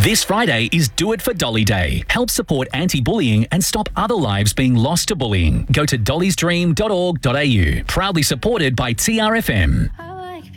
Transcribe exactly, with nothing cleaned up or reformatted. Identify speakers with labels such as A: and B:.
A: This Friday is Do It for Dolly Day. Help support anti-bullying and stop other lives being lost to bullying. Go to dollys dream dot org dot a u. Proudly supported by T R F M.